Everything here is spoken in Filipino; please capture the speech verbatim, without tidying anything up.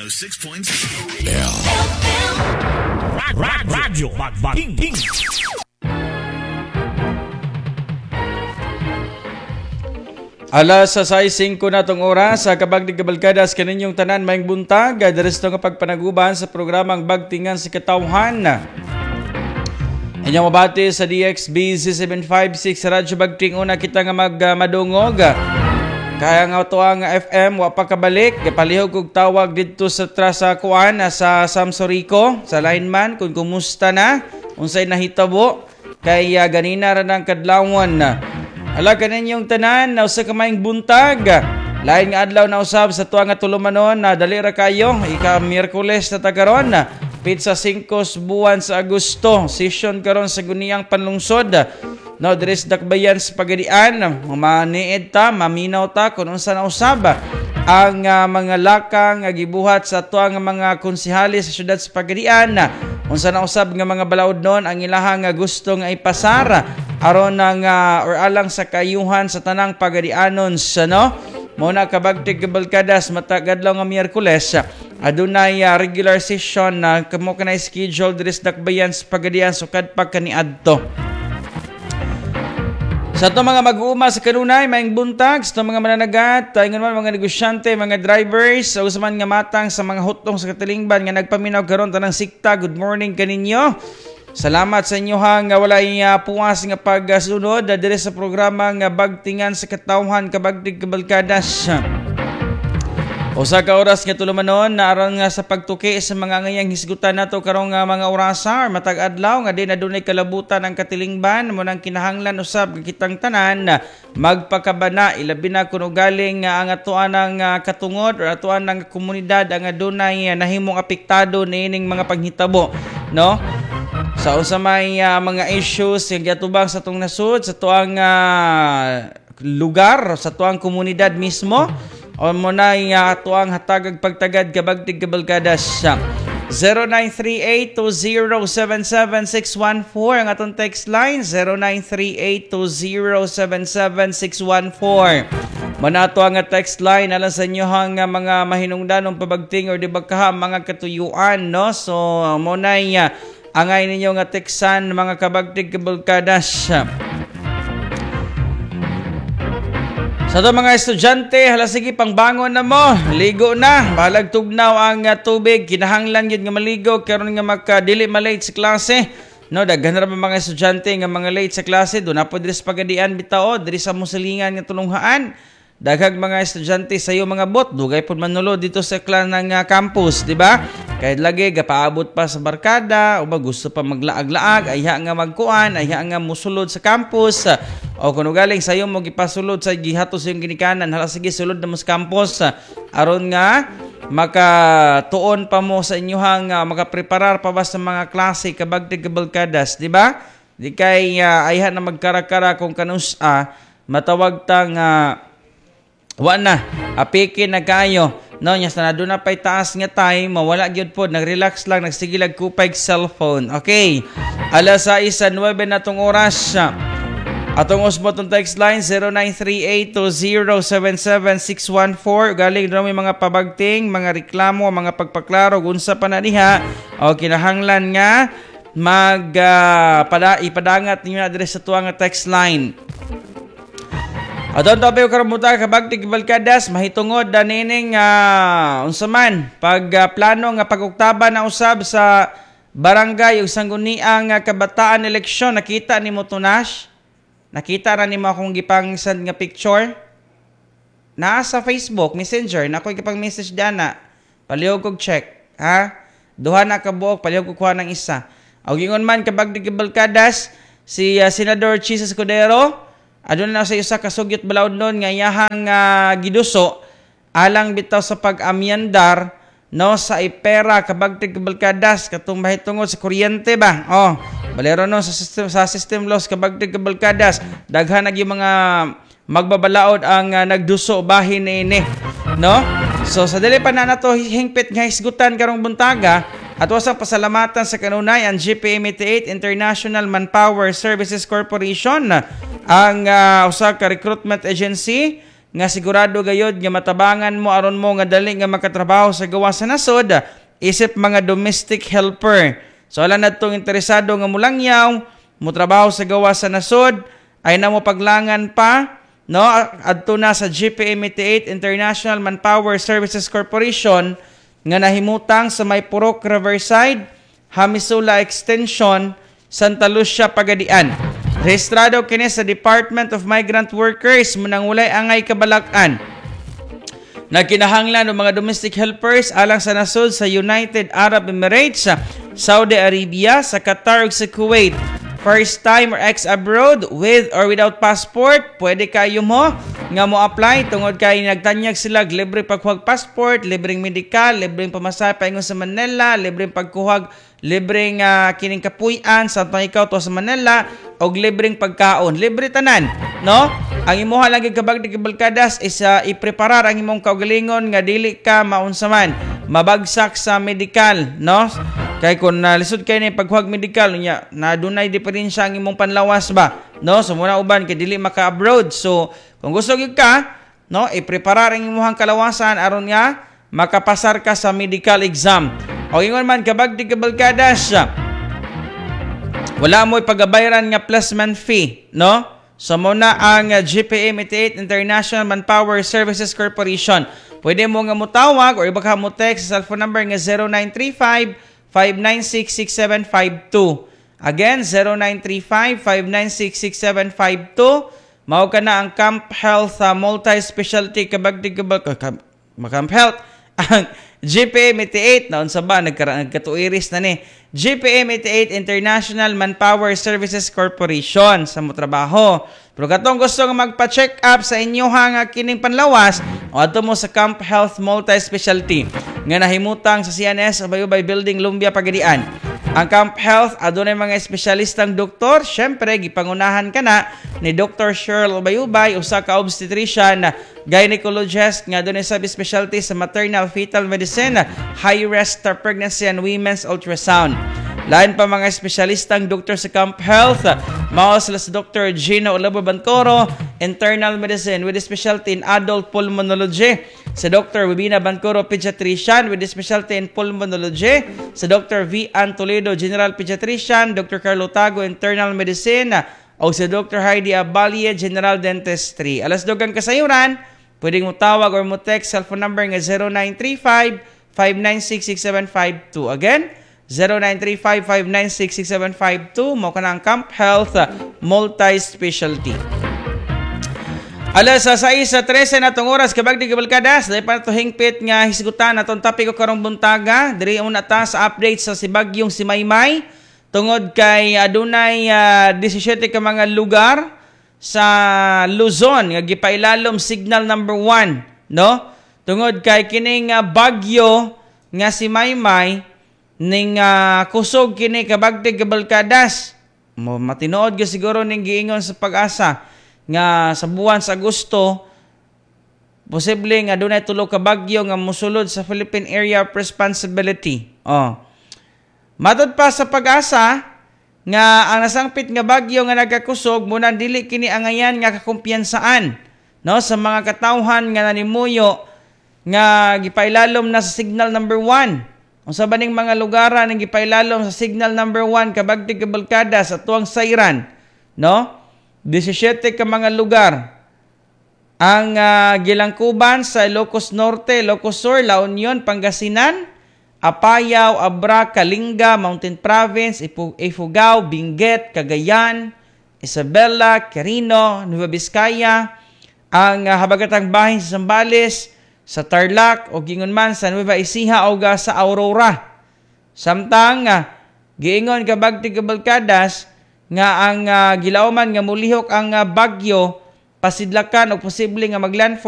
oh six point zero Radyo Magbating. Alas sa singko na tong oras sa kabagdig kabalkadas kaninyong tanan maing buntag diresto nga pagpanaguban sa programang Bagtingan sa Katawhan. Inyong mabati sa D X B Z seven five six Radyo Bagting una kita nga magmadungog. Kaya nga ito ang F M wa pa kabalik palihog kog tawag dito sa trasa kuan sa Samsorico sa lineman kung kumusta na unsay nahitabo kay uh, ganina ra nang kadlawon. Ala kaninyong tanan na usa ka maing buntag. Lain nga adlaw na usab sa tuwa nga tulumanon na dali ra kayo ika Miyerkules na tagaron. Pizza singko buwan sa Agosto. Session karon sa Guniyang Panlungsod. No dres dakbayan sa Pagadian. Mamaniid ta, maminaw ta kun unsa na usab ang uh, mga lakang nga gibuhat sa tuwa nga mga konsehali sa syudad sa Pagadian. Unsa na usab nga mga balaod non ang ilahang nga gusto nga ipasara aron ng uh, or alang sa kayuhan sa tanang Pagadianon sa no muna kabagtig kabalkadas matagad lang nga Miyerkules adunay uh, regular session na uh, kamo kanay schedule diri sa dakbayan sa Pagadian sukad pa kaniadto. Sa ito mga mag-uuma sa kanunay, maing buntag, sa ito mga mananagat, ingon man mga negosyante, mga drivers, o sa man nga matang sa mga hutong sa katilingban nga nagpaminaw karon tanang sikta. Good morning kaninyo. Salamat sa inyo hang walay uh, puwas nga pagsunod uh, dire sa programa nga Bagtingan sa Katawhan kabagdig kabalkadas. Usa ka oras nga tulumanon na aron nga sa pagtuki sa mga ngayang hisgutan nato karong uh, mga orasa or matag adlaw nga din adunay kalabutan ang katilingban mo nang kinahanglan usab kitang tanan uh, magpakabana ilabi na kuno galing uh, ang atuan ng uh, katungod or atuan ng komunidad ang adunay uh, nahimong apektado niining mga panghitabo no. Sa unsa may uh, mga issues nga giatubang sa tong nasud sa tuang uh, lugar sa tuang komunidad mismo o mo na uh, tuang hatagag pagtagad kabagtig kabalkadas zero nine three eight two zero seven seven six one four ang atong text line zero nine three eight two zero seven seven six one four. Manato ang text line alang sa inyo hang uh, mga mahinungdanong pabagting or di bagkaha mga katuyuan no so uh, mo na uh, angay ninyo nga teksan mga kabagtig kabalkadas. Sa ito mga estudyante, hala sige pangbangon na mo, ligo na, bahalag tugnaw ang uh, tubig, kinahanglan yun nga maligo, karon nga makadili malate sa klase. No, daghan ra mga estudyante nga mga late sa klase, doon na po diri sa Pagadian bitao, diri sa musilingan nga tulunghaan. Daghang mga estudyante sa iyo mga bot, dugay pud manulo dito sa klan ng uh, campus, di ba? Kahit lagi gapaabot pa sa barkada o ba gusto pa maglaag-laag, ayha nga magkuan, ayha nga musulod sa campus. O kuno galing sa iyo mo gipasulod sa gihatos yung ginikanan, hala sige sulod na mo sa campus aron nga makatuon pa mo sa inyohang uh, makapreparar pa ba sa mga klase kabagtig kabalkadas, di ba? Di kay uh, ayha na magkarakara kung kanus uh, matawag tang uh, wa na, apikin na kayo. No, nya sa naduna pay taas nga time, mawala gyud pod, nag-relax lang, nagsigilag kupay cellphone. Okay. Alas sais nuwebe na tong oras. Atong usbot tong text line zero nine three eight two zero seven seven six one four. Galing daw may mga pabagting, mga reklamo, mga pagpaklaro unsa pa na diha o kinahanglan nga mag uh, pada ipadangat ninyo address sa tuwa nga text line. Adon tabi ko karon kabagtig kabalkadas mahitungod danining uh, unsa man pag uh, plano nga pag-uktaba na usab sa barangay ug sangguniang uh, kabataan eleksyon. Nakita nimo to Nash? Nakita ra nimo akong gipang send nga picture? Naa sa Facebook Messenger na ako gipang message dana. Palihog kog check, ha? Duha na ka buok, palihog kog kuha ng isa. Og ingon man kabagdig kabalkadas si uh, Senador Jesus Cordero adun na sa isa kasugyot balaod nun nga iyahang uh, giduso alang bitaw sa pag-amyandar no sa ipera kabagtig kabalkadas katong mahitungod sa kuryente ba. Oh, balero no sa system sa system laws kabagtig kabalkadas daghan nag yung mga magbabalaod ang uh, nagduso bahin ini no. So sa dili pa na nato hingpit nga hisgutan karong buntaga at wasang pasalamatan sa kanunay ang G P M eighty-eight International Manpower Services Corporation ang uh, usa ka recruitment agency nga sigurado gayod nga matabangan mo aron mo nga dali nga makatrabaho sa gawa sa nasod, isip mga domestic helper. So ala nadtong interesado nga mulangyaw, mo trabaho sa gawa sa nasod, ay na mo paglangan pa, no? Adto na sa G P M eighty-eight International Manpower Services Corporation nga nahimutang sa may Purok Riverside, Hamisula Extension, Santa Lucia, Pagadian. Rehistrado kini sa Department of Migrant Workers munang walay angay kabalak-an. Nagkinahanglan ng mga domestic helpers alang sa nasod sa United Arab Emirates, Saudi Arabia, sa Qatar ug sa Kuwait. First time or ex-abroad with or without passport, pwede kayo mo nga mo apply tungod kay nagtanyag sila libre pagkuhag passport, libreng medical, libreng pamasahe paingon sa Manila, libreng pagkuhag, libreng uh, kining kapuy-an sa ikaw to sa Manila, og libreng pagkaon, libre tanan, no? Ang imuha lang gigabagdi kabalkadas is uh, ipreparar ang imong kaugalingon nga dili ka maunsa man mabagsak sa medical, no? Kay kung nalisod kayo na paghuwag medical nya, na dunay diferensya ang imong panlawas ba, no? So muna uban kay dili maka-abroad. So kung gusto gyud ka, no, ipreparar ang imong kalawasan aron nga makapasar ka sa medical exam. O ingon man kabagdi kabalkadas, wala mo ipagabayaran nga placement fee, no? So muna ang uh, G P M eighty-eight International Manpower Services Corporation. Pwede mo nga mutawag or iba ka mo text sa cellphone number nga zero nine three five, five nine six, six seven five two. Again, zero nine three five, five nine six, six seven five two. Mao ka na ang Camp Health uh, Multi-Specialty kabagdi kabag Camp Health ang G P M eighty-eight na unsa ba nagkatuiris na ni G P M eighty-eight International Manpower Services Corporation sa mo trabaho. Pero katong gusto nga magpa-check up sa inyo nga kining panlawas, o ato mo sa Camp Health Multi-Specialty nga nahimutang sa C N S Bayubay Building, Lumbia, Pagadian. Ang Camp Health adunay mga espesyalistang doktor, syempre gipangunahan kana ni Doctor Cheryl Bayubay, usa ka obstetrician, gynecologist nga adunay subspecialty sa maternal fetal medicine, high risk pregnancy and women's ultrasound. Lain pa mga espesyalistang doktor sa Camp Health, mao sila si Doctor Gino Olabo Bancoro, internal medicine with specialty in adult pulmonology, si Doctor Wibina Bancoro, pediatrician with specialty in pulmonology, si Doctor V. Ann Toledo, general pediatrician, Doctor Carlo Tago, internal medicine, o si Doctor Heidi Abalie, general dentistry. Alas dugang kasayuran, pwedeng mo tawag or mo text cellphone number nga zero nine three five, five nine six, six seven five two. Again, zero nine three five, five nine six, six seven five two. Mo ka ng Camp Health Multi-Specialty. Alas sa sais sa trese na itong oras, kabagdi kabalkadas, dahil pa ito hingpit nga hisgutan na itong topic ko karong buntaga. Diri una ta sa update sa si Bagyong si Maymay. Tungod kay adunay uh, seventeen ka mga lugar sa Luzon nga gipailalom signal number one, no? Tungod kay kining uh, bagyo nga si Maymay ning uh, kusog kini kabagdi kabalkadas. Mo matinood gyud siguro ning giingon sa Pag-asa nga sa buwan sa Agosto posible nga adunay tulo ka bagyo nga mosulod sa Philippine Area of Responsibility. Oh. Matod pa sa Pag-asa nga ang nasangpit nga bagyo nga nagakusog muna dili kini angayan nga kakumpiyansaan, no, sa mga katawhan nga nanimuyo nga gipailalom na sa signal number one. Unsa ba ning mga lugaran nga gipailalom sa signal number one kabagdi kabalkada sa tuwang sayran, no? seventeen ka mga lugar. Ang uh, gilangkuban sa Ilocos Norte, Ilocos Sur, La Union, Pangasinan, Apayao, Abra, Kalinga, Mountain Province, Ifugao, Benguet, Cagayan, Isabela, Quirino, Nueva Vizcaya, ang uh, habagatang bahin sa Zambales, sa Tarlac o gingon man sa Nueva Ecija o sa Aurora. Samtang uh, giingon kabagti kabalkadas nga ang uh, gilauman nga mulihok ang uh, bagyo pasidlakan o posible nga maglandfall